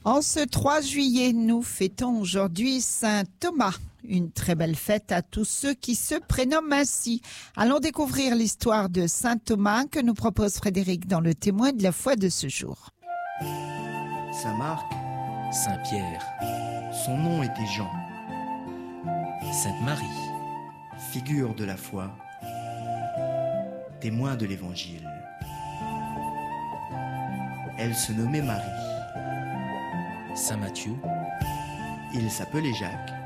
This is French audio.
En ce 3 juillet, nous fêtons aujourd'hui Saint Thomas. Une très belle fête à tous ceux qui se prénomment ainsi. Allons découvrir l'histoire de Saint Thomas que nous propose Frédéric dans le témoin de la foi de ce jour. Saint Marc, Saint Pierre, son nom était Jean, Sainte Marie, figure de la foi, témoin de l'Évangile. Elle se nommait Marie. Saint Matthieu, Il s'appelait Jacques.